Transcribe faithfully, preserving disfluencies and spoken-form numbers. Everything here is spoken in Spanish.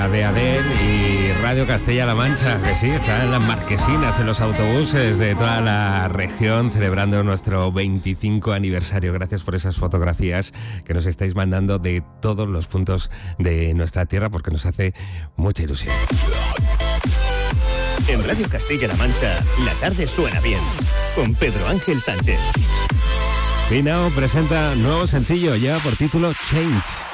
De Adel y Radio Castilla-La Mancha, que sí, están en las marquesinas, en los autobuses de toda la región, celebrando nuestro veinticinco aniversario. Gracias por esas fotografías que nos estáis mandando de todos los puntos de nuestra tierra, porque nos hace mucha ilusión. En Radio Castilla-La Mancha, la tarde suena bien, con Pedro Ángel Sánchez. Finao presenta nuevo sencillo, lleva por título Change.